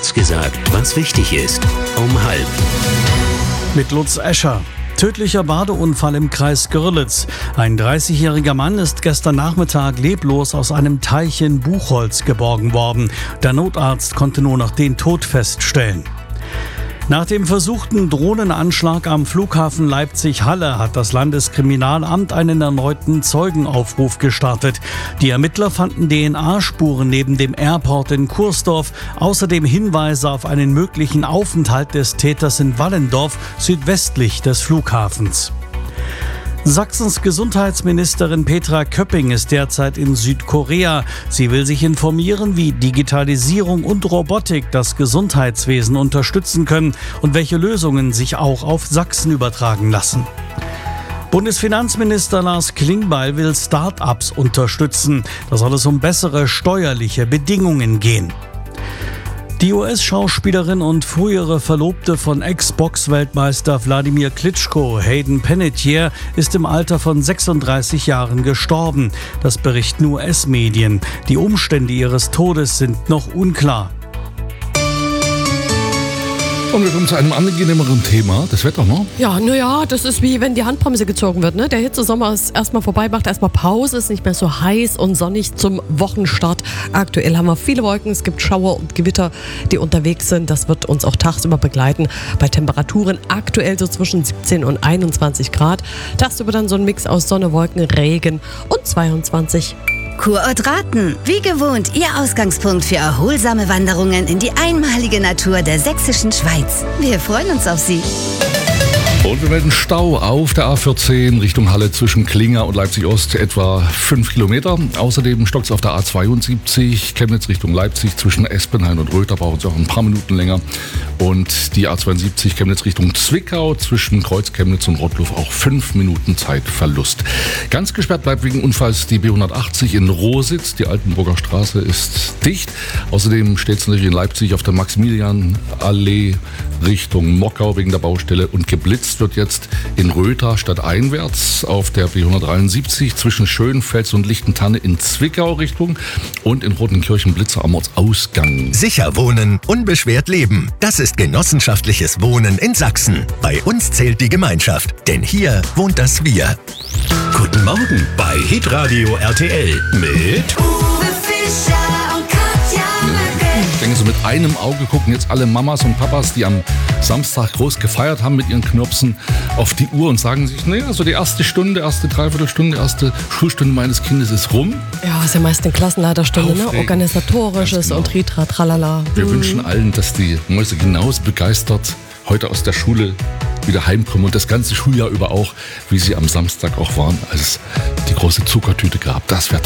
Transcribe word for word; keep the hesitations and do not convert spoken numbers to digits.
Kurz gesagt, was wichtig ist. Um halb. Mit Lutz Escher. Tödlicher Badeunfall im Kreis Görlitz. Ein dreißigjähriger Mann ist gestern Nachmittag leblos aus einem Teich in Buchholz geborgen worden. Der Notarzt konnte nur noch den Tod feststellen. Nach dem versuchten Drohnenanschlag am Flughafen Leipzig-Halle hat das Landeskriminalamt einen erneuten Zeugenaufruf gestartet. Die Ermittler fanden D N A-Spuren neben dem Airport in Kursdorf, außerdem Hinweise auf einen möglichen Aufenthalt des Täters in Wallendorf, südwestlich des Flughafens. Sachsens Gesundheitsministerin Petra Köpping ist derzeit in Südkorea. Sie will sich informieren, wie Digitalisierung und Robotik das Gesundheitswesen unterstützen können und welche Lösungen sich auch auf Sachsen übertragen lassen. Bundesfinanzminister Lars Klingbeil will Start-ups unterstützen. Da soll es um bessere steuerliche Bedingungen gehen. Die U S-Schauspielerin und frühere Verlobte von Ex-Box-Weltmeister Wladimir Klitschko, Hayden Panettiere, ist im Alter von sechsunddreißig Jahren gestorben. Das berichten U S-Medien. Die Umstände ihres Todes sind noch unklar. Und wir kommen zu einem angenehmeren Thema, das Wetter, ne? Ja, naja, das ist wie wenn die Handbremse gezogen wird, ne? Der Hitzesommer ist erstmal vorbei, macht erstmal Pause, ist nicht mehr so heiß und sonnig zum Wochenstart. Aktuell haben wir viele Wolken, es gibt Schauer und Gewitter, die unterwegs sind. Das wird uns auch tagsüber begleiten. Bei Temperaturen aktuell so zwischen siebzehn und einundzwanzig Grad. Tagsüber dann so ein Mix aus Sonne, Wolken, Regen und zweiundzwanzig. Kurort Raten, wie gewohnt, Ihr Ausgangspunkt für erholsame Wanderungen in die einmalige Natur der sächsischen Schweiz. Wir freuen uns auf Sie. Und wir melden Stau auf der A vierzehn Richtung Halle zwischen Klinga und Leipzig-Ost, etwa fünf Kilometer. Außerdem stockt es auf der A zweiundsiebzig Chemnitz Richtung Leipzig zwischen Espenhain und Röther, brauchen Sie auch ein paar Minuten länger. Und die A zweiundsiebzig Chemnitz Richtung Zwickau zwischen Kreuz Chemnitz und Rottluff auch fünf Minuten Zeitverlust. Ganz gesperrt bleibt wegen Unfalls die B hundertachtzig in Rositz. Die Altenburger Straße ist dicht. Außerdem steht es natürlich in Leipzig auf der Maximilianallee Richtung Mockau wegen der Baustelle und geblitzt wird jetzt in Röther stadteinwärts auf der B hundertdreiundsiebzig zwischen Schönfels und Lichtentanne in Zwickau Richtung und in Rotenkirchen Blitzer am Ortsausgang. Sicher wohnen, unbeschwert leben. Das ist genossenschaftliches Wohnen in Sachsen. Bei uns zählt die Gemeinschaft, denn hier wohnt das Wir. Guten Morgen bei Hitradio R T L mit Uwe Fischer und Katja Möcke. Ich denke, so mit einem Auge gucken jetzt alle Mamas und Papas, die am Samstag groß gefeiert haben mit ihren Knirpsen, auf die Uhr und sagen sich, naja, also die erste Stunde, erste Dreiviertelstunde, erste Schulstunde meines Kindes ist rum. Ja, ist ja meist eine Klassenleiterstunde, ne? Organisatorisches genau. Und Tritra, tralala. Wir hm. wünschen allen, dass die Mäuse genauso begeistert heute aus der Schule wieder heimkommen und das ganze Schuljahr über auch, wie sie am Samstag auch waren, als es die große Zuckertüte gab. Das wäre